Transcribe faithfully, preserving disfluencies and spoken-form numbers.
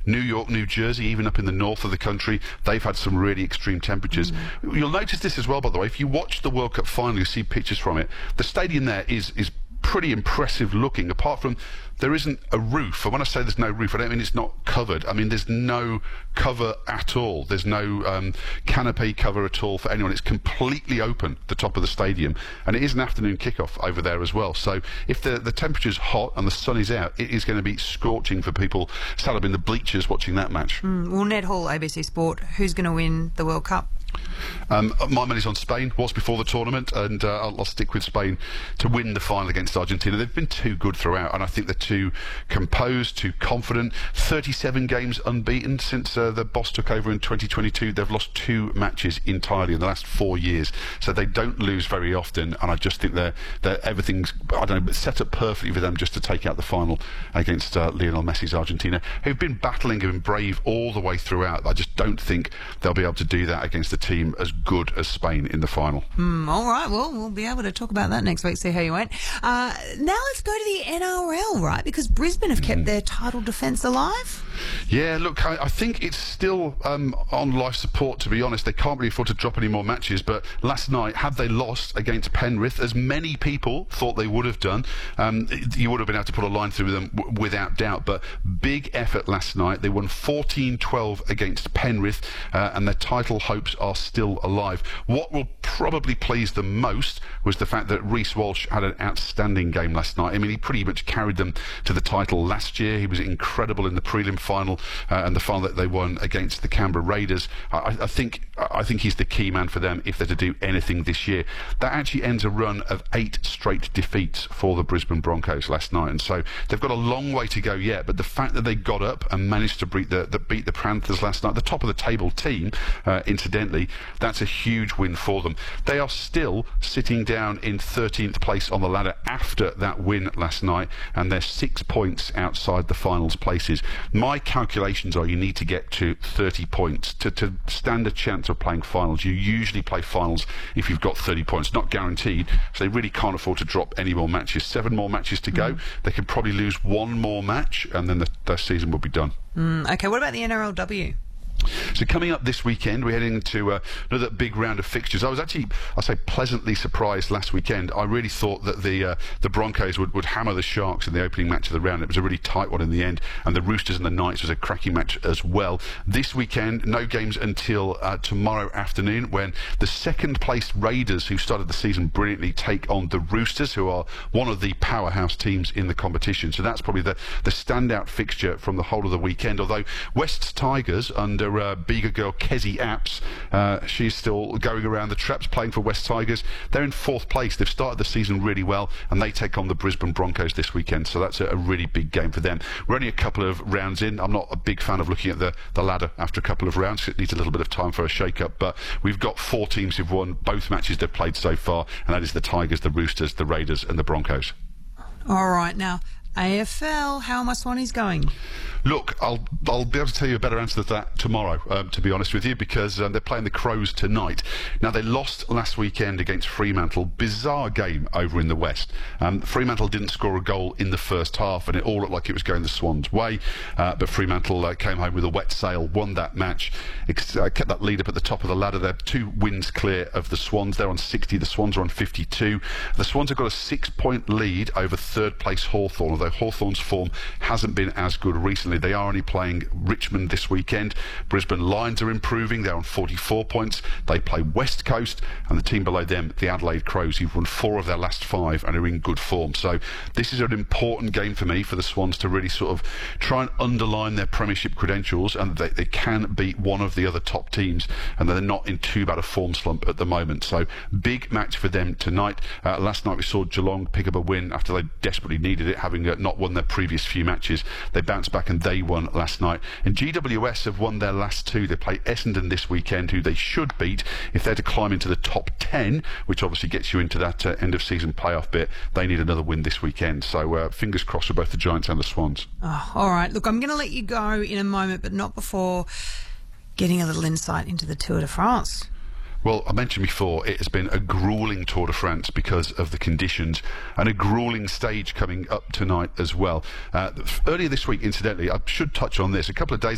New York, New Jersey, even up in the north of the country, they've had some really extreme temperatures. Mm. You'll notice this as well, by the way. If you watch the World Cup final, you'll see pictures from it. The stadium there is is pretty impressive looking, apart from there isn't a roof. And when I say there's no roof, I don't mean it's not covered. I mean there's no cover at all. There's no um, canopy cover at all for anyone. It's completely open, the top of the stadium. And it is an afternoon kickoff over there as well. So if the, the temperature's hot and the sun is out, it is going to be scorching for people sat up in the bleachers watching that match. Mm, well, Ned Hall, A B C Sport, who's going to win the World Cup? Um, my money's on Spain, was before the tournament, and uh, I'll, I'll stick with Spain to win the final against Argentina. They've been too good throughout, and I think they're too composed, too confident. thirty-seven games unbeaten since uh, the boss took over in twenty twenty-two. They've lost two matches entirely in the last four years, so they don't lose very often, and I just think they're, they're everything's, I don't know, set up perfectly for them just to take out the final against uh, Lionel Messi's Argentina, who've been battling and been brave all the way throughout. I just don't think they'll be able to do that against a team as good as Spain in the final. Mm, all right, well, we'll be able to talk about that next week, see how you went. Uh, now let's go to the N R L, right? Because Brisbane have kept mm. their title defence alive. Yeah, look, I, I think it's still um, on life support, to be honest. They can't really afford to drop any more matches, but last night, had they lost against Penrith, as many people thought they would have done, um, you would have been able to put a line through them w without doubt, but big effort last night. They won fourteen twelve against Penrith, uh, and their title hopes are still alive. What will probably please them most was the fact that Reece Walsh had an outstanding game last night. I mean, he pretty much carried them to the title last year. He was incredible in the prelim final uh, and the final that they won against the Canberra Raiders. I, I think I think he's the key man for them if they're to do anything this year. That actually ends a run of eight straight defeats for the Brisbane Broncos last night, and so they've got a long way to go yet. But the fact that they got up and managed to beat the, the beat the Panthers last night, the top of the table team, uh, incidentally, that's a huge win for them. They are still sitting down in thirteenth place on the ladder after that win last night, and they're six points outside the finals places. My calculations are you need to get to thirty points to, to stand a chance of playing finals. You usually play finals if you've got thirty points, not guaranteed, so they really can't afford to drop any more matches. Seven more matches to go. Mm. They could probably lose one more match and then the, their season will be done. Mm, okay, what about the N R L W? So coming up this weekend, we're heading into uh, another big round of fixtures. I was actually, I say, pleasantly surprised last weekend. I really thought that the uh, the Broncos would, would hammer the Sharks in the opening match of the round. It was a really tight one in the end, and the Roosters and the Knights was a cracking match as well. This weekend, no games until uh, tomorrow afternoon, when the second-placed Raiders, who started the season brilliantly, take on the Roosters, who are one of the powerhouse teams in the competition. So that's probably the, the standout fixture from the whole of the weekend, although West's Tigers, under Uh, Bega girl Kezi Apps, uh, she's still going around the traps playing for West Tigers. They're in fourth place. They've started the season really well, and they take on the Brisbane Broncos this weekend, so that's a, a really big game for them. We're only a couple of rounds in. I'm not a big fan of looking at the, the ladder after a couple of rounds. It needs a little bit of time for a shake-up, but we've got four teams who've won both matches they've played so far, and that is the Tigers, the Roosters, the Raiders and the Broncos. All right, now A F L, how are my Swannies going? Look, I'll I'll be able to tell you a better answer to that tomorrow, um, to be honest with you, because um, they're playing the Crows tonight. Now, they lost last weekend against Fremantle. Bizarre game over in the West. Um, Fremantle didn't score a goal in the first half, and it all looked like it was going the Swans' way. Uh, but Fremantle uh, came home with a wet sail, won that match, ex uh, kept that lead up at the top of the ladder. They're two wins clear of the Swans. They're on sixty. The Swans are on fifty-two. The Swans have got a six-point lead over third-place Hawthorn, although Hawthorn's form hasn't been as good recently. They are only playing Richmond this weekend. Brisbane Lions are improving. They're on forty-four points. They play West Coast, and the team below them, the Adelaide Crows, who've won four of their last five and are in good form. So this is an important game for me, for the Swans to really sort of try and underline their premiership credentials, and they, they can beat one of the other top teams, and they're not in too bad a form slump at the moment. So big match for them tonight. Uh, last night we saw Geelong pick up a win after they desperately needed it, having uh, not won their previous few matches. They bounced back and they won last night. And G W S have won their last two. They play Essendon this weekend, who they should beat if they're to climb into the top ten, which obviously gets you into that uh, end of season playoff bit. They need another win this weekend. So uh, fingers crossed for both the Giants and the Swans. Oh, all right. Look, I'm going to let you go in a moment, but not before getting a little insight into the Tour de France. Well, I mentioned before, it has been a gruelling Tour de France because of the conditions, and a gruelling stage coming up tonight as well. Uh, earlier this week, incidentally, I should touch on this. A couple of days